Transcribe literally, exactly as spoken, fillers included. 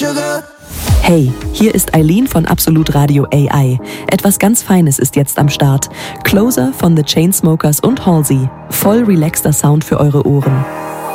Hey, hier ist Eileen von Absolut Radio A I. Etwas ganz Feines ist jetzt am Start. Closer von The Chainsmokers und Halsey. Voll relaxter Sound für eure Ohren.